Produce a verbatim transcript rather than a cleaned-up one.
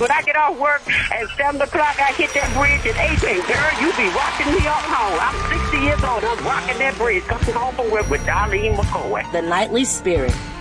When I get off work at seven o'clock, I hit that bridge at eight. And girl, you be rocking me on home. I'm sixty years old. I'm rocking that bridge. Coming home from work with Darlene McCoy. The Nightly Spirit.